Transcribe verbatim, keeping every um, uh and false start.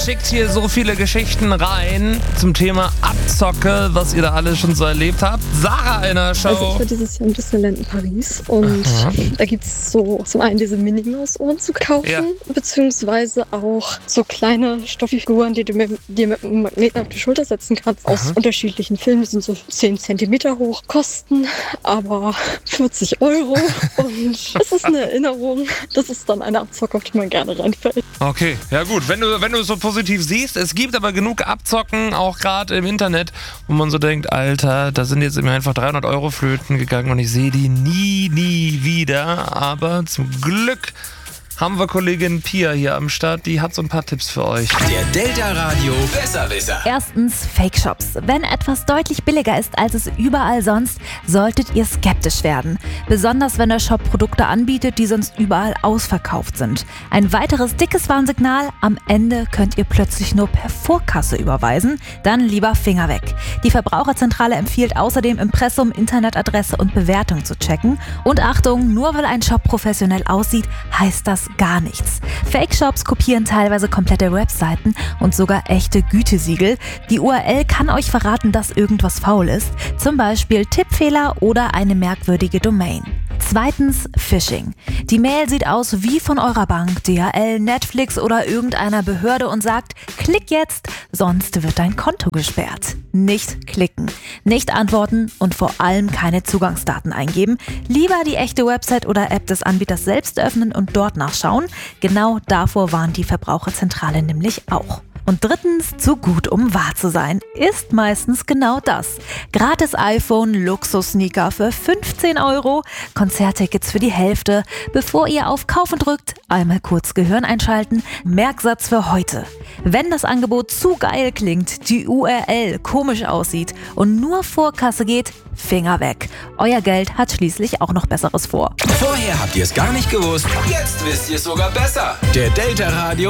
schickt hier so viele Geschichten rein zum Thema Abzocke, was ihr da alles schon so erlebt habt. Sarah in der Show. Also ich war dieses Jahr im Disneyland in Paris und Aha. da gibt es so zum einen diese Minnie-Maus-Ohren zu kaufen, ja. beziehungsweise auch so kleine Stofffiguren, die du mit, dir mit einem Magneten auf die Schulter setzen kannst, Aha. aus unterschiedlichen Filmen. Die sind so zehn Zentimeter hoch, kosten aber vierzig Euro und es ist eine Erinnerung. Das ist dann eine Abzocke, auf die man gerne reinfällt. Okay, ja gut, wenn du, wenn du es so positiv siehst, es gibt aber genug Abzocken, auch gerade im Internet, wo man so denkt, Alter, da sind jetzt immer einfach dreihundert Euro flöten gegangen und ich sehe die nie, nie wieder, aber zum Glück haben wir Kollegin Pia hier am Start, die hat so ein paar Tipps für euch. Der Delta Radio Besserwisser. Erstens Fake-Shops. Wenn etwas deutlich billiger ist als es überall sonst, solltet ihr skeptisch werden. Besonders wenn der Shop Produkte anbietet, die sonst überall ausverkauft sind. Ein weiteres dickes Warnsignal, am Ende könnt ihr plötzlich nur per Vorkasse überweisen. Dann lieber Finger weg. Die Verbraucherzentrale empfiehlt außerdem Impressum, Internetadresse und Bewertung zu checken. Und Achtung, nur weil ein Shop professionell aussieht, heißt das gar nichts. Fake-Shops kopieren teilweise komplette Webseiten und sogar echte Gütesiegel. Die U R L kann euch verraten, dass irgendwas faul ist, zum Beispiel Tippfehler oder eine merkwürdige Domain. Zweitens Phishing. Die Mail sieht aus wie von eurer Bank, D H L, Netflix oder irgendeiner Behörde und sagt, klick jetzt, sonst wird dein Konto gesperrt. Nicht klicken, nicht antworten und vor allem keine Zugangsdaten eingeben. Lieber die echte Website oder App des Anbieters selbst öffnen und dort nachschauen. Genau davor warnt die Verbraucherzentrale nämlich auch. Und drittens, zu gut um wahr zu sein, ist meistens genau das. Gratis iPhone, Luxus-Sneaker für fünfzehn Euro, Konzerttickets für die Hälfte. Bevor ihr auf Kaufen drückt, einmal kurz Gehirn einschalten. Merksatz für heute. Wenn das Angebot zu geil klingt, die U R L komisch aussieht und nur Vorkasse geht, Finger weg. Euer Geld hat schließlich auch noch Besseres vor. Vorher habt ihr es gar nicht gewusst, jetzt wisst ihr es sogar besser. Der Delta Radio